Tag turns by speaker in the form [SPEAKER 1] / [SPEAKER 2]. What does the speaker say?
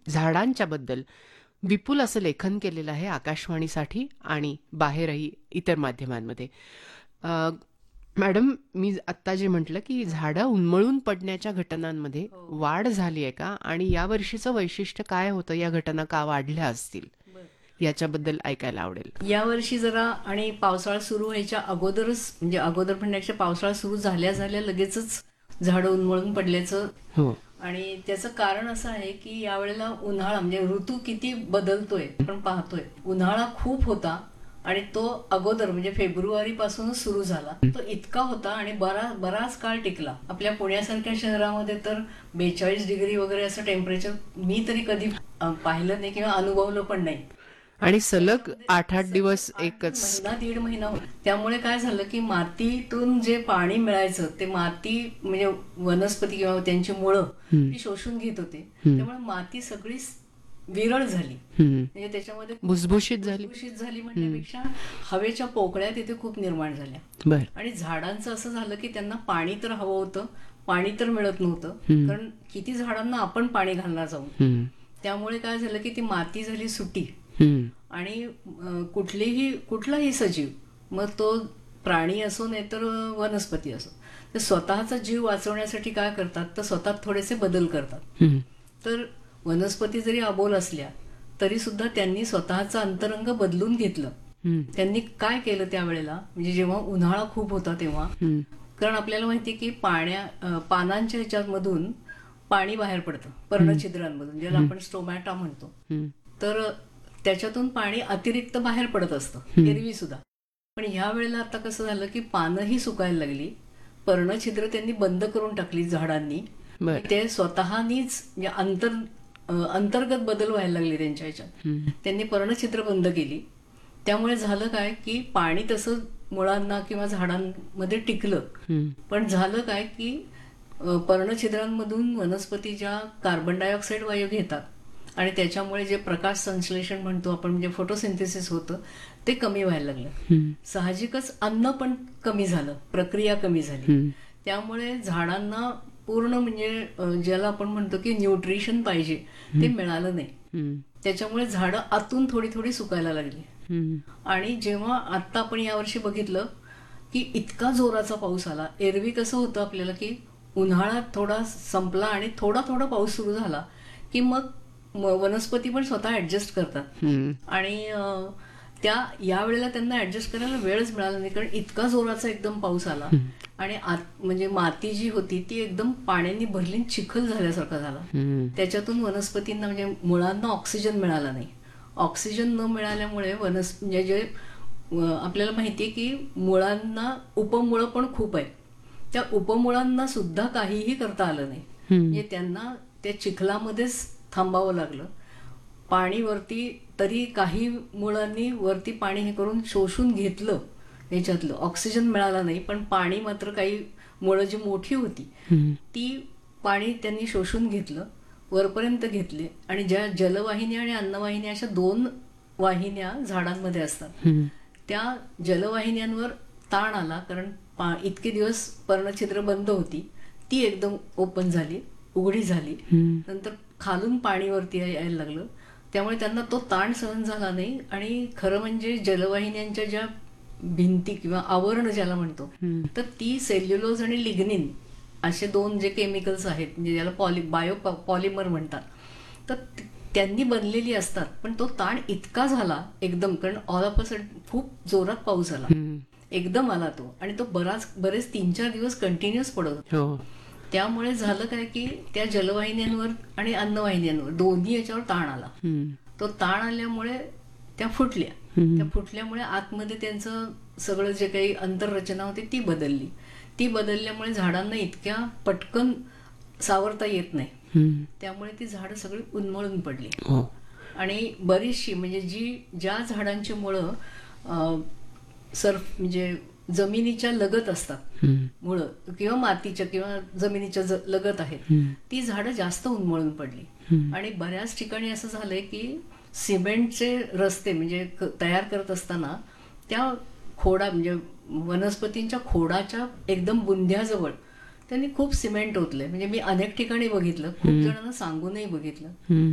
[SPEAKER 1] झाडांच्या बद्दल विपुल असं लेखन केलेलं आहे आकाशवाणीसाठी आणि बाहेरही इतर माध्यमांमध्ये. अ, मॅडम, मी आत्ता जे म्हटलं की झाडं उन्मळून पडण्याच्या घटनांमध्ये
[SPEAKER 2] हो.
[SPEAKER 1] वाढ झाली आहे का, आणि या वर्षीचं वैशिष्ट्य काय होतं, या घटना का वाढल्या असतील,
[SPEAKER 2] बरं.
[SPEAKER 1] याच्याबद्दल ऐकायला आवडेल.
[SPEAKER 2] यावर्षी जरा आणि पावसाळा सुरू व्हायच्या अगोदरच, म्हणजे अगोदर म्हणण्यापेक्षा पावसाळा सुरू झाल्या झाल्या लगेचच झाडं उन्मळून पडल्याचं.
[SPEAKER 1] हो.
[SPEAKER 2] आणि त्याचं कारण असं आहे की यावेळेला उन्हाळा म्हणजे ऋतू किती बदलतोय आपण पाहतोय. उन्हाळा खूप होता आणि तो अगोदर म्हणजे फेब्रुवारी पासूनच सुरू झाला. तो इतका होता आणि बराच काळ टिकला. आपल्या पुण्यासारख्या शहरामध्ये तर 42 डिग्री वगैरे असं टेम्परेचर मी तरी कधी पाहिलं नाही किंवा अनुभवलं पण नाही.
[SPEAKER 1] आणि सलग 8-8 दिवस एकच.
[SPEAKER 2] महिना दीड महिना होता. त्यामुळे काय झालं की मातीतून जे पाणी मिळायचं ते माती म्हणजे वनस्पती किंवा त्यांची मुळं ती शोषून घेत होते. त्यामुळे माती सगळी विरळ झाली, म्हणजे त्याच्यामध्ये
[SPEAKER 1] भुसभुशीत झाली.
[SPEAKER 2] म्हणण्यापेक्षा हवेच्या पोकळ्या तिथे खूप निर्माण झाल्या.
[SPEAKER 1] बर.
[SPEAKER 2] आणि झाडांचं असं झालं की त्यांना पाणी तर हवं होतं, पाणी तर मिळत नव्हतं, कारण किती झाडांना आपण पाणी घालणार जाऊन. त्यामुळे काय झालं की ती माती झाली सुटी. आणि कुठलाही सजीव, मग तो प्राणी असो नाही तर वनस्पती असो, तर स्वतःचा जीव वाचवण्यासाठी काय करतात तर स्वतः थोडेसे बदल करतात. तर वनस्पती जरी अबोल असल्या तरी सुद्धा त्यांनी स्वतःचा अंतरंग बदलून घेतलं. त्यांनी काय केलं त्यावेळेला, म्हणजे जेव्हा उन्हाळा खूप होता तेव्हा, कारण आपल्याला माहिती की पानांच्या ह्याच्यामधून पाणी बाहेर पडतं, पर्णछिद्रांमधून, ज्याला आपण स्टोमॅटा म्हणतो. तर त्याच्यातून पाणी अतिरिक्त बाहेर पडत असतं एरवी सुद्धा. पण ह्या वेळेला आता कसं झालं की पानंही सुकायला लागली, पर्णछिद्र त्यांनी बंद करून टाकली झाडांनी. ते स्वतःनीच म्हणजे अंतर्गत बदल व्हायला लागले त्यांच्या ह्याच्यात. त्यांनी पर्णछिद्र बंद केली. त्यामुळे झालं काय की पाणी तसं मुळांना किंवा झाडांमध्ये टिकलं. पण झालं काय की पर्णछिद्रांमधून वनस्पतीच्या कार्बन डायऑक्साईड वायू घेतात आणि त्याच्यामुळे जे प्रकाश संश्लेषण म्हणतो आपण, म्हणजे फोटोसिंथेसिस होतं, ते कमी व्हायला लागलं. साहजिकच अन्न पण कमी झालं, प्रक्रिया कमी झाली. त्यामुळे झाडांना पूर्ण म्हणजे ज्याला आपण म्हणतो की न्यूट्रिशन पाहिजे ते मिळालं नाही. त्याच्यामुळे झाडं आतून थोडी थोडी सुकायला लागली. आणि जेव्हा आता आपण यावर्षी बघितलं की इतका जोराचा पाऊस आला. एरवी कसं होतं आपल्याला की उन्हाळा थोडा संपला आणि थोडा थोडा पाऊस सुरू झाला की मग वनस्पती पण स्वतः ऍडजस्ट करतात. आणि या वेळेला त्यांना ऍडजस्ट करायला वेळच मिळाला नाही, कारण इतका जोराचा एकदम पाऊस आला आणि म्हणजे माती जी होती ती एकदम पाण्याने भरली, चिखल झाल्यासारखा झाला. त्याच्यातून वनस्पतींना म्हणजे मुळांना ऑक्सिजन मिळाला नाही. ऑक्सिजन न मिळाल्यामुळे म्हणजे जे आपल्याला माहितीये की मुळांना उपमुळं पण खूप आहेत, त्या उपमुळांना सुद्धा काहीही करता आलं नाही. म्हणजे त्यांना त्या चिखलामध्येच थांबावं लागलं. पाणी वरती तरी काही मुळांनी वरती पाणी हे करून शोषून घेतलं, ह्याच्यातलं ऑक्सिजन मिळाला नाही. पण पाणी मात्र काही मुळं जी मोठी होती ती पाणी त्यांनी शोषून घेतलं, वरपर्यंत घेतले. आणि ज्या जलवाहिन्या आणि अन्नवाहिन्या अशा 2 वाहिन्या झाडांमध्ये असतात, त्या जलवाहिन्यांवर ताण आला, कारण इतके दिवस पर्णछिद्र बंद होती, ती एकदम ओपन झाली, उघडी झाली. नंतर खालून पाणी वरती यायला लागलं. त्यामुळे त्यांना तो ताण सहन झाला नाही. आणि खरं म्हणजे जलवाहिन्यांच्या ज्या भिंती किंवा आवरण ज्याला म्हणतो, तर ती सेल्युलोज आणि लिग्निन असे 2 जे केमिकल्स आहेत, म्हणजे ज्याला पॉलिमर म्हणतात, तर त्यांनी बनलेली असतात. पण तो ताण इतका झाला एकदम, कारण ऑल ऑफ अ सडन खूप जोरात पाऊस आला, एकदम आला तो. आणि तो बरेच 3-4 दिवस कंटिन्युअस पडत होता. त्यामुळे झालं काय की त्या जलवाहिन्यांवर आणि अन्नवाहिन्यांवर दोन्ही याच्यावर ताण आला. तो ताण आल्यामुळे त्या फुटल्यामुळे आतमध्ये त्यांचं सगळं जे काही अंतररचना होती ती बदलली. ती बदलल्यामुळे झाडांना इतक्या पटकन सावरता येत नाही. त्यामुळे ती झाडं सगळी उन्मळून पडली. आणि बरीचशी म्हणजे ज्या झाडांची मुळं म्हणजे जमिनीच्या लगत असतात, मुळं किंवा मातीच्या किंवा जमिनीच्या लगत आहेत, ती झाडं जास्त उन्मळून पडली. आणि बऱ्याच ठिकाणी असं झालंय की सिमेंटचे रस्ते म्हणजे तयार करत असताना त्या म्हणजे वनस्पतींच्या खोडाच्या एकदम बुंध्याजवळ त्यांनी खूप सिमेंट ओतलंय. म्हणजे मी अनेक ठिकाणी बघितलं, खूप जणांना सांगूनही बघितलं.